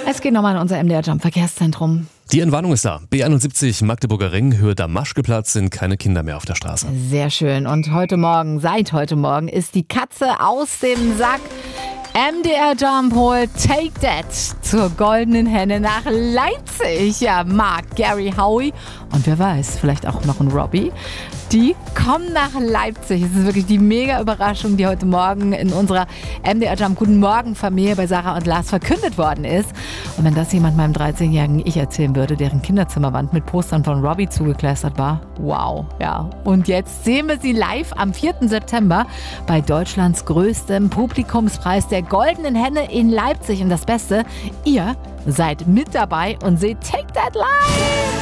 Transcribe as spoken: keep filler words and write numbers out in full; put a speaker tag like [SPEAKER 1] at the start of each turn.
[SPEAKER 1] Es geht nochmal in unser M D R Jump Verkehrszentrum.
[SPEAKER 2] Die Entwarnung ist da. B einundsiebzig Magdeburger Ring, Höhe Damaschkeplatz, sind keine Kinder mehr auf der Straße.
[SPEAKER 1] Sehr schön. Und heute Morgen, seit heute Morgen, ist die Katze aus dem Sack. M D R Jump holt Take That zur Goldenen Henne nach Leipzig. Ja, Marc, Gary, Howie und wer weiß, vielleicht auch noch ein Robbie. Die kommen nach Leipzig. Es ist wirklich die mega Überraschung, die heute Morgen in unserer M D R Jump Guten Morgen Familie bei Sarah und Lars verkündet worden ist. Und wenn das jemand meinem dreizehnjährigen Ich erzählen würde, deren Kinderzimmerwand mit Postern von Robbie zugekleistert war, wow, ja. Und jetzt sehen wir sie live am vierten September bei Deutschlands größtem Publikumspreis der Goldenen Henne in Leipzig. Und das Beste, ihr seid mit dabei und seht Take That live!